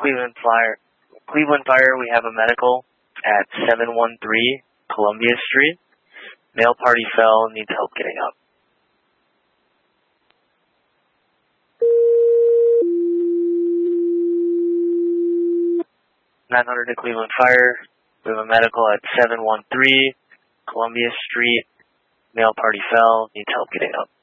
Cleveland Fire, we have a medical at 713 Columbia Street. Male party fell, needs help getting up. .900 to Cleveland Fire, we have a medical at 713 Columbia Street. Male party fell, needs help getting up.